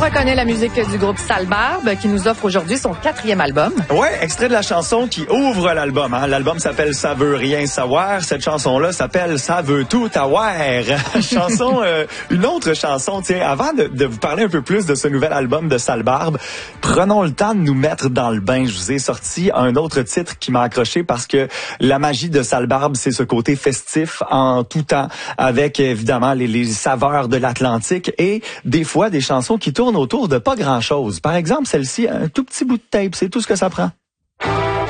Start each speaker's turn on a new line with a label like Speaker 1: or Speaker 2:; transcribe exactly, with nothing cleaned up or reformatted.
Speaker 1: reconnaît la musique du groupe Sale Barbe qui nous offre aujourd'hui son quatrième album.
Speaker 2: Ouais, extrait de la chanson qui ouvre l'album. Hein. L'album s'appelle Ça veut rien savoir. Cette chanson-là s'appelle Ça veut tout avoir. chanson, euh, une autre chanson. Tiens, avant de, de vous parler un peu plus de ce nouvel album de Sale Barbe, prenons le temps de nous mettre dans le bain. Je vous ai sorti un autre titre qui m'a accroché parce que la magie de Sale Barbe, c'est ce côté festif en tout temps, avec évidemment les, les saveurs de l'Atlantique et des fois des chansons qui tournent autour de pas grand-chose. Par exemple, celle-ci, un tout petit bout de tape, c'est tout ce que ça prend.